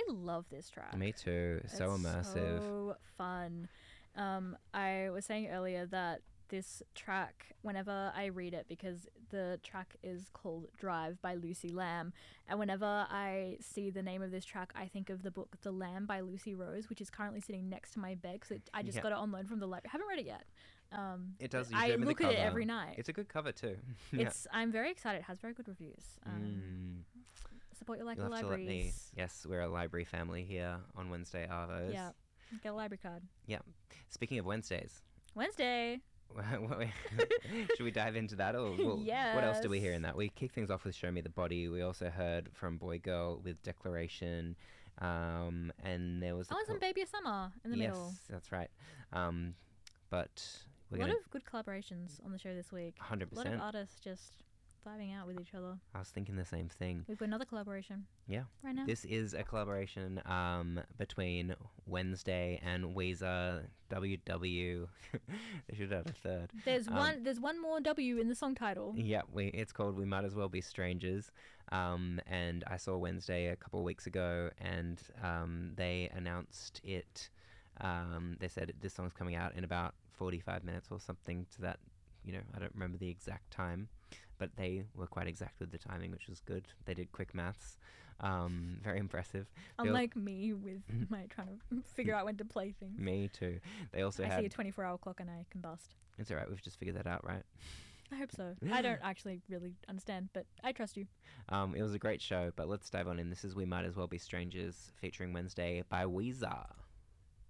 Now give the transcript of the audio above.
love this track. Me too. So It's immersive. so fun. I was saying earlier that this track, whenever I read it, because the track is called Drive by Lucy Lamb, and whenever I see the name of this track, I think of the book The Lamb by Lucy Rose, which is currently sitting next to my bed because I just got it on loan from the library. I haven't read it yet. It does. I look at it every night. It's a good cover too. I'm very excited. It has very good reviews. Support your local libraries. Yes, we're a library family here on Wednesday Arvos. Yeah, get a library card. Yeah. Speaking of Wednesdays. Wednesday. Should we dive into that? Or yes. What else do we hear in that? We kick things off with Show Me the Body. We also heard from Boy Girl with Declaration. And there was... some Baby of Summer in the middle. Yes, that's right. But a lot of good collaborations on the show this week. 100%. A lot of artists just vibing out with each other. I was thinking the same thing. We've got another collaboration. Yeah. Right now. This is a collaboration between Wednesday and Weezer. WW. They should have a third. There's one more W in the song title. Yeah, it's called We Might As Well Be Strangers. And I saw Wednesday a couple of weeks ago, and they announced it. They said this song's coming out in about 45 minutes or something to that. I don't remember the exact time, but they were quite exact with the timing, which was good. They did quick maths. Very impressive. Unlike me with my trying to figure out when to play things. Me too. They also I see a 24-hour clock and I combust. It's all right. We've just figured that out, right? I hope so. I don't actually really understand, but I trust you. It was a great show, but let's dive on in. This is We Might As Well Be Strangers featuring Wednesday by Weezer.